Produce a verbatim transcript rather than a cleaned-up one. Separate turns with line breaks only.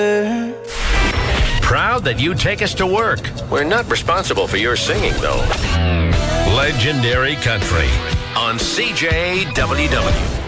Proud that you take us to work. We're not responsible for your singing, though. Legendary Country on C J W W.